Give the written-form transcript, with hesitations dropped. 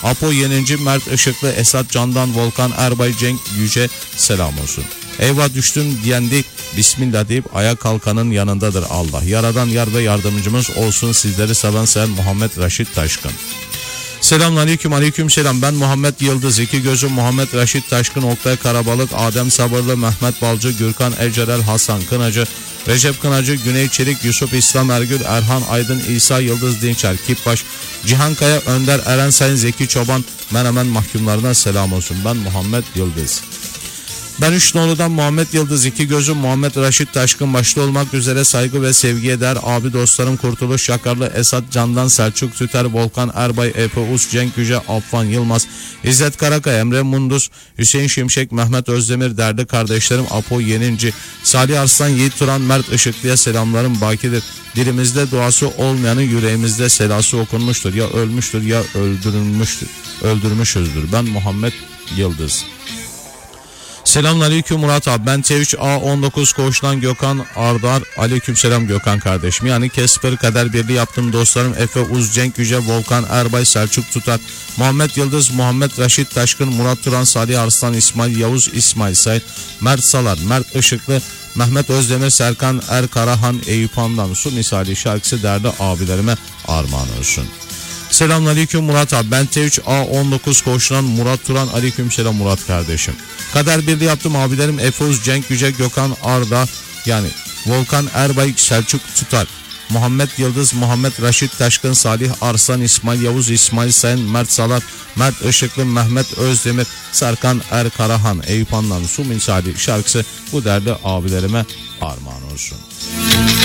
Apo Yeninci, Mert Işıklı, Esat Candan, Volkan Erbay, Cenk Yüce selam olsun. Eyvah düştüm diyendi Bismillah deyip ayağa kalkanın yanındadır Allah. Yaradan yar ve yardımcımız olsun. Sizleri seven sen Muhammed Raşit Taşkın. Selamünaleyküm, aleyküm selam. Ben Muhammed Yıldız, iki gözüm Muhammed Raşit Taşkın, Oktay Karabalık, Adem Sabırlı, Mehmet Balcı, Gürkan Elcerel, Hasan Kınacı, Recep Kınacı, Güney Çelik, Yusuf İslam Ergül, Erhan Aydın, İsa Yıldız Dinçer, Kipbaş, Cihan Kaya, Önder Eren Sayın, Zeki Çoban, Menemen mahkumlarına selam olsun. Ben Muhammed Yıldız. Ben Üçnoğlu'dan Muhammed Yıldız, iki gözüm Muhammed Raşit Taşkın başta olmak üzere saygı ve sevgiye değer abi dostlarım Kurtuluş Şakarlı, Esat Candan, Selçuk Tüter, Volkan Erbay, Efe Us, Cenk Yüce, Affan Yılmaz, İzzet Karakay, Emre Munduz, Hüseyin Şimşek, Mehmet Özdemir, derdi kardeşlerim Apo Yeninci, Salih Arslan, Yiğit Turan, Mert Işıklı'ya selamlarım bakidir. Dilimizde duası olmayanın yüreğimizde selası okunmuştur. Ya ölmüştür ya öldürmüşüzdür. Ben Muhammed Yıldız. Selamünaleyküm Murat abi. Ben T3A19 Koğuş'tan Gökhan Ardar. Aleykümselam Gökhan kardeşim. Yani Kesper Kader Birliği yaptığım dostlarım Efe Uz, Cenk Yüce, Volkan Erbay, Selçuk Tutar, Muhammed Yıldız, Muhammed Raşit Taşkın, Murat Turan, Salih Arslan, İsmail Yavuz, İsmail Said, Mert Salar, Mert Işıklı, Mehmet Özdemir, Serkan Erkarahan, Eyüp Han'dan Su misali şarkısı derdi abilerime armağan olsun. Selamünaleyküm Murat abi. Ben T3A19 Koğuş'tan Murat Turan. Aleykümselam Murat kardeşim. Kader Birliği yaptım abilerim Efe Uz, Cenk Yüce, Gökhan Arda, yani Volkan Erbay, Selçuk Tutar, Muhammed Yıldız, Muhammed Raşit Taşkın, Salih Arslan, İsmail Yavuz, İsmail Sayın, Mert Salar, Mert Işıklı, Mehmet Özdemir, Serkan Erkarahan, Eyüp Han'dan Su misali şarkısı bu derdi abilerime armağan olsun.